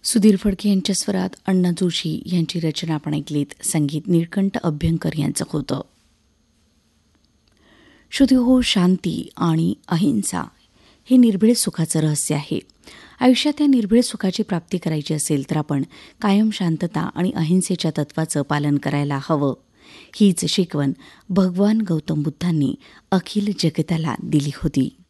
सुधीर फडके यांच्या स्वरात अण्णा जोशी यांची रचना आपण ऐकलीत. संगीत निळकंठ अभ्यंकर यांचं होतं. श्रुती हो, शांती आणि अहिंसा हे निर्भीड सुखाचं रहस्य आहे. आयुष्यात या निर्भीड सुखाची प्राप्ती करायची असेल तर आपण कायम शांतता आणि अहिंसेच्या तत्वाचं पालन करायला हवं. हीच शिकवण भगवान गौतम बुद्धांनी अखिल जगताला दिली होती.